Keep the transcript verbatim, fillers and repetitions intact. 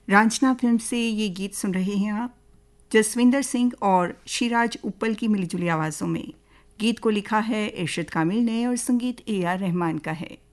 Raanjhanaa film से ये गीत सुन रहे हैं आप, जसविंदर सिंह और शिराज उप्पल की मिलीजुली आवाज़ों में। गीत को लिखा है इरशाद कामिल ने और संगीत ए आर रहमान का है।